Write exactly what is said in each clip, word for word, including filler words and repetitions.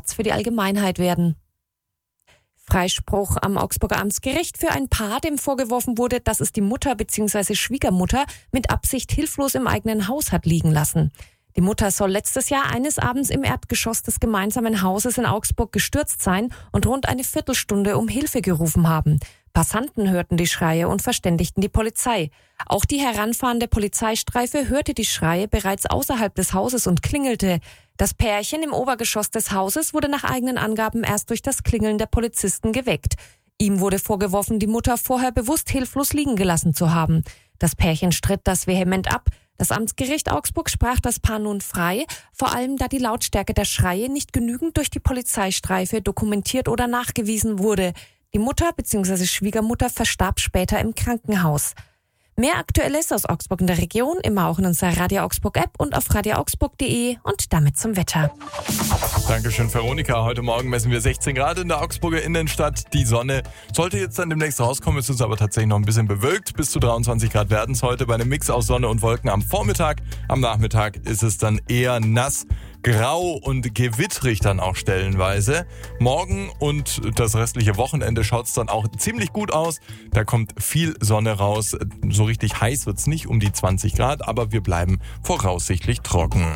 Schatz für die Allgemeinheit werden. Freispruch am Augsburger Amtsgericht für ein Paar, dem vorgeworfen wurde, dass es die Mutter bzw. Schwiegermutter mit Absicht hilflos im eigenen Haus hat liegen lassen. Die Mutter soll letztes Jahr eines Abends im Erdgeschoss des gemeinsamen Hauses in Augsburg gestürzt sein und rund eine Viertelstunde um Hilfe gerufen haben. Passanten hörten die Schreie und verständigten die Polizei. Auch die heranfahrende Polizeistreife hörte die Schreie bereits außerhalb des Hauses und klingelte. Das Pärchen im Obergeschoss des Hauses wurde nach eigenen Angaben erst durch das Klingeln der Polizisten geweckt. Ihm wurde vorgeworfen, die Mutter vorher bewusst hilflos liegen gelassen zu haben. Das Pärchen stritt das vehement ab. Das Amtsgericht Augsburg sprach das Paar nun frei, vor allem da die Lautstärke der Schreie nicht genügend durch die Polizeistreife dokumentiert oder nachgewiesen wurde. Die Mutter bzw. Schwiegermutter verstarb später im Krankenhaus. Mehr Aktuelles aus Augsburg und der Region immer auch in unserer Radio Augsburg App und auf radio augsburg punkt de und damit zum Wetter. Dankeschön, Veronika. Heute Morgen messen wir sechzehn Grad in der Augsburger Innenstadt. Die Sonne sollte jetzt dann demnächst rauskommen. Es ist aber tatsächlich noch ein bisschen bewölkt. Bis zu dreiundzwanzig Grad werden es heute bei einem Mix aus Sonne und Wolken am Vormittag. Am Nachmittag ist es dann eher nass, grau und gewittrig dann auch stellenweise. Morgen und das restliche Wochenende schaut es dann auch ziemlich gut aus. Da kommt viel Sonne raus. So richtig heiß wird es nicht, um die zwanzig Grad, aber wir bleiben voraussichtlich trocken.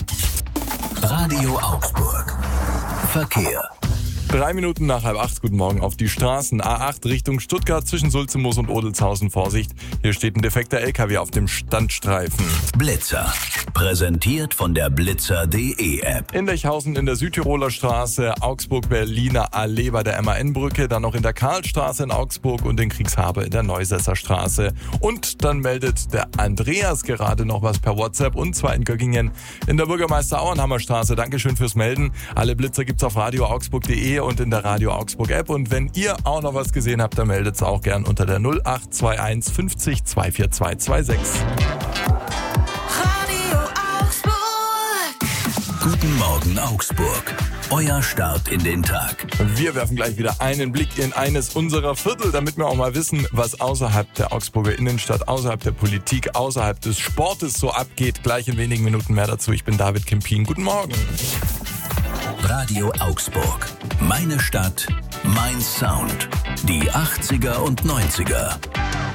Radio Augsburg. Verkehr. Drei Minuten nach halb acht, guten Morgen auf die Straßen. A acht Richtung Stuttgart zwischen Sulzemoos und Odelshausen. Vorsicht, hier steht ein defekter L K W auf dem Standstreifen. Blitzer. Präsentiert von der blitzer punkt de App. In Lechhausen in der Südtiroler Straße, Augsburg-Berliner Allee bei der M A N-Brücke, dann noch in der Karlstraße in Augsburg und in Kriegshabe in der Neusässer Straße. Und dann meldet der Andreas gerade noch was per WhatsApp, und zwar in Göggingen in der Bürgermeister-Auenhammer Straße. Dankeschön fürs Melden. Alle Blitzer gibt's auf radio augsburg punkt de und in der Radio Augsburg App. Und wenn ihr auch noch was gesehen habt, dann meldet es auch gern unter der null acht zwei eins fünfzig zwei vier zwei zwei sechs. Radio Augsburg. Guten Morgen Augsburg. Euer Start in den Tag. Wir werfen gleich wieder einen Blick in eines unserer Viertel, damit wir auch mal wissen, was außerhalb der Augsburger Innenstadt, außerhalb der Politik, außerhalb des Sportes so abgeht. Gleich in wenigen Minuten mehr dazu. Ich bin David Kempin. Guten Morgen. Radio Augsburg. Meine Stadt, mein Sound. Die achtziger und neunziger.